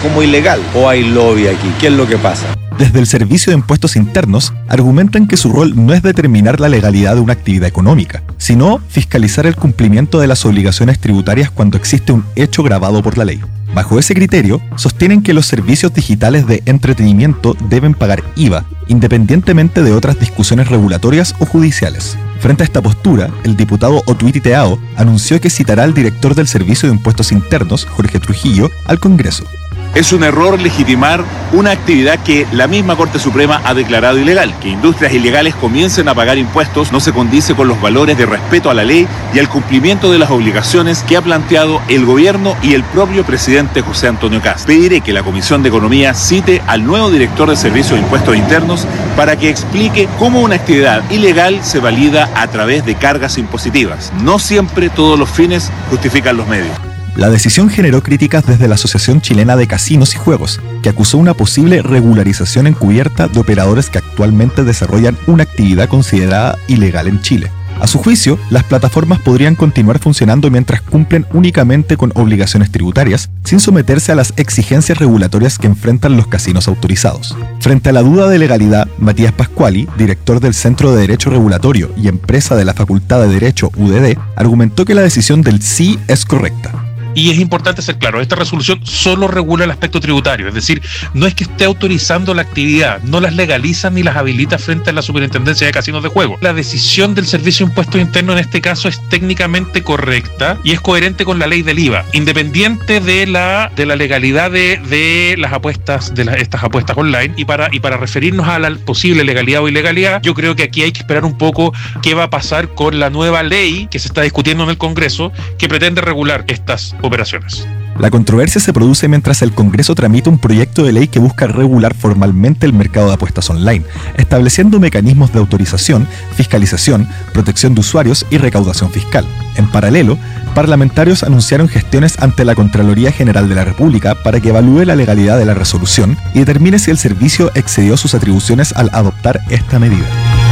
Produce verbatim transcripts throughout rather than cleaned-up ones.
como ilegal. ¿O hay lobby aquí? ¿Qué es lo que pasa? Desde el Servicio de Impuestos Internos argumentan que su rol no es determinar la legalidad de una actividad económica, sino fiscalizar el cumplimiento de las obligaciones tributarias cuando existe un hecho gravado por la ley. Bajo ese criterio, sostienen que los servicios digitales de entretenimiento deben pagar I V A, independientemente de otras discusiones regulatorias o judiciales. Frente a esta postura, el diputado Otuiti Teao anunció que citará al director del Servicio de Impuestos Internos, Jorge Trujillo, al Congreso. Es un error legitimar una actividad que la misma Corte Suprema ha declarado ilegal. Que industrias ilegales comiencen a pagar impuestos no se condice con los valores de respeto a la ley y al cumplimiento de las obligaciones que ha planteado el gobierno y el propio presidente José Antonio Kast. Pediré que la Comisión de Economía cite al nuevo director del Servicio de Impuestos Internos para que explique cómo una actividad ilegal se valida a través de cargas impositivas. No siempre todos los fines justifican los medios. La decisión generó críticas desde la Asociación Chilena de Casinos y Juegos, que acusó una posible regularización encubierta de operadores que actualmente desarrollan una actividad considerada ilegal en Chile. A su juicio, las plataformas podrían continuar funcionando mientras cumplen únicamente con obligaciones tributarias, sin someterse a las exigencias regulatorias que enfrentan los casinos autorizados. Frente a la duda de legalidad, Matías Pascuali, director del Centro de Derecho Regulatorio y empresa de la Facultad de Derecho U D D, argumentó que la decisión del sí es correcta. Y es importante ser claro, esta resolución solo regula el aspecto tributario, es decir, no es que esté autorizando la actividad, no las legaliza ni las habilita frente a la Superintendencia de Casinos de Juego. La decisión del Servicio de Impuestos Internos en este caso es técnicamente correcta y es coherente con la ley del I V A, independiente de la, de la legalidad de, de las apuestas, de las, estas apuestas online. Y para, y para referirnos a la posible legalidad o ilegalidad, yo creo que aquí hay que esperar un poco qué va a pasar con la nueva ley que se está discutiendo en el Congreso, que pretende regular estas operaciones. La controversia se produce mientras el Congreso tramita un proyecto de ley que busca regular formalmente el mercado de apuestas online, estableciendo mecanismos de autorización, fiscalización, protección de usuarios y recaudación fiscal. En paralelo, parlamentarios anunciaron gestiones ante la Contraloría General de la República para que evalúe la legalidad de la resolución y determine si el servicio excedió sus atribuciones al adoptar esta medida.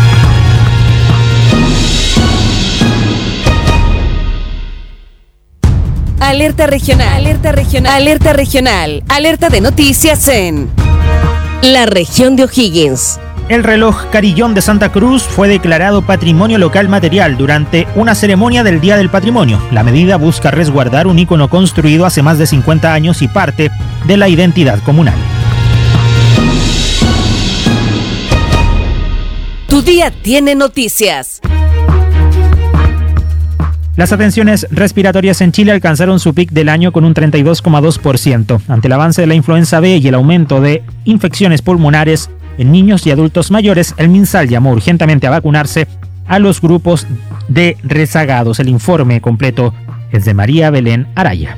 Alerta regional, alerta regional, alerta regional, alerta de noticias en la región de O'Higgins. El reloj Carillón de Santa Cruz fue declarado Patrimonio Local Material durante una ceremonia del Día del Patrimonio. La medida busca resguardar un ícono construido hace más de cincuenta años y parte de la identidad comunal. Tu día tiene noticias. Las atenciones respiratorias en Chile alcanzaron su pic del año con un treinta y dos coma dos por ciento. Ante el avance de la influenza B y el aumento de infecciones pulmonares en niños y adultos mayores, el MinSal llamó urgentemente a vacunarse a los grupos de rezagados. El informe completo es de María Belén Araya.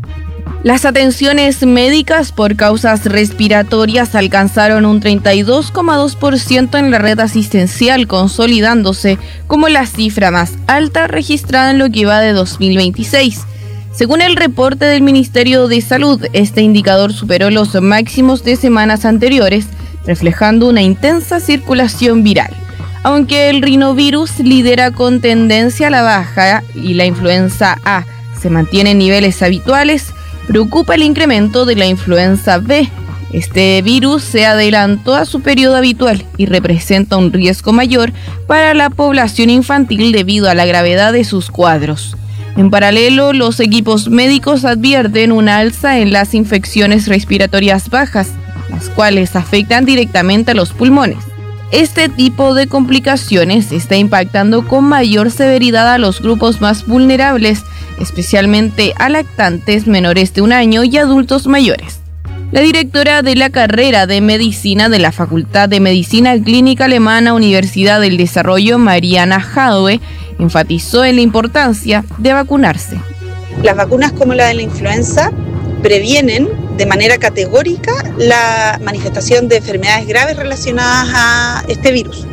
Las atenciones médicas por causas respiratorias alcanzaron un treinta y dos coma dos por ciento en la red asistencial, consolidándose como la cifra más alta registrada en lo que va de dos mil veintiséis. Según el reporte del Ministerio de Salud, este indicador superó los máximos de semanas anteriores, reflejando una intensa circulación viral. Aunque el rinovirus lidera con tendencia a la baja y la influenza A se mantiene en niveles habituales, preocupa el incremento de la influenza B. Este virus se adelantó a su periodo habitual y representa un riesgo mayor para la población infantil debido a la gravedad de sus cuadros. En paralelo, los equipos médicos advierten una alza en las infecciones respiratorias bajas, las cuales afectan directamente a los pulmones. Este tipo de complicaciones está impactando con mayor severidad a los grupos más vulnerables, especialmente a lactantes menores de un año y adultos mayores. La directora de la carrera de Medicina de la Facultad de Medicina Clínica Alemana Universidad del Desarrollo, Mariana Jadwe, enfatizó en la importancia de vacunarse. Las vacunas como la de la influenza previenen de manera categórica la manifestación de enfermedades graves relacionadas a este virus.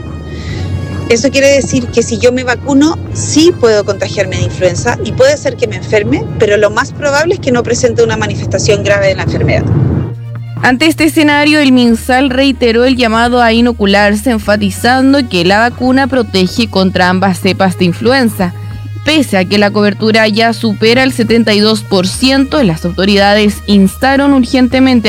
Eso quiere decir que si yo me vacuno, sí puedo contagiarme de influenza y puede ser que me enferme, pero lo más probable es que no presente una manifestación grave de la enfermedad. Ante este escenario, el MinSal reiteró el llamado a inocularse, enfatizando que la vacuna protege contra ambas cepas de influenza. Pese a que la cobertura ya supera el setenta y dos por ciento, las autoridades instaron urgentemente